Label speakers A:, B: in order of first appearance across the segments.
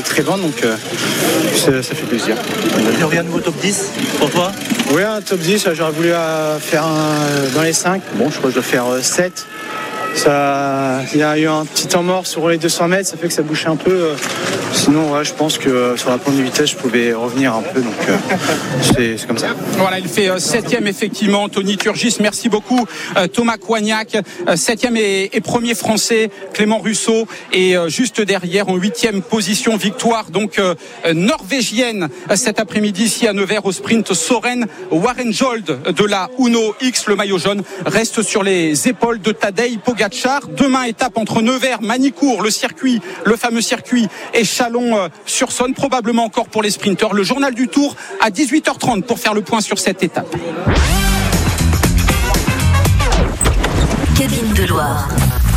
A: très loin, donc ça fait plaisir.
B: Il y aurait un nouveau top 10 pour toi?
A: Oui, un top 10, j'aurais voulu faire dans les 5. Bon, je crois que je dois faire 7. Il y a eu un petit temps mort sur les 200 mètres, ça fait que ça bouchait un peu. Sinon, ouais, je pense que sur la pointe de vitesse, je pouvais revenir un peu, donc c'est comme ça.
C: Voilà, il fait 7e effectivement, Tony Turgis. Merci beaucoup, Thomas Coignac. 7e et premier français, Clément Russo. Et juste derrière, en 8e position, victoire donc norvégienne cet après-midi ici à Nevers au sprint. Soren Warenjold de la Uno X, le maillot jaune, reste sur les épaules de Tadej Pogacar. Demain, étape entre Nevers, Manicourt, le fameux circuit, et Chalon-sur-Saône, probablement encore pour les sprinteurs. Le journal du Tour à 18h30 pour faire le point sur cette étape.
D: Cabine de Loire.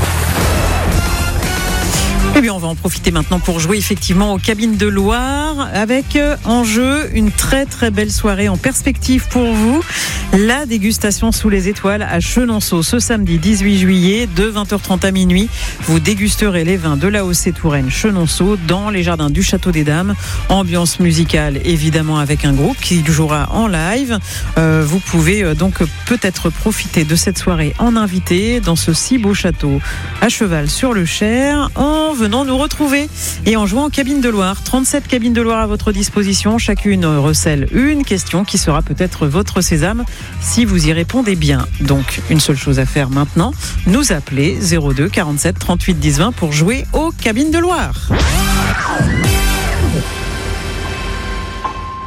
E: Eh bien, on va en profiter maintenant pour jouer effectivement aux cabines de Loire avec en jeu une très très belle soirée en perspective pour vous. La dégustation sous les étoiles à Chenonceau ce samedi 18 juillet de 20h30 à minuit. Vous dégusterez les vins de l'AOC Touraine Chenonceau dans les jardins du Château des Dames. Ambiance musicale évidemment avec un groupe qui jouera en live. Vous pouvez donc peut-être profiter de cette soirée en invité dans ce si beau château à cheval sur le Cher en venant nous retrouver et en jouant en cabine de Loire. 37 cabines de Loire à votre disposition, chacune recèle une question qui sera peut-être votre sésame si vous y répondez bien. Donc une seule chose à faire maintenant, nous appeler 02 47 38 10 20 pour jouer aux cabines de Loire.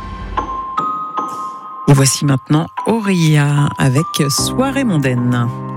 E: Et voici maintenant Auria avec Soirée mondaine.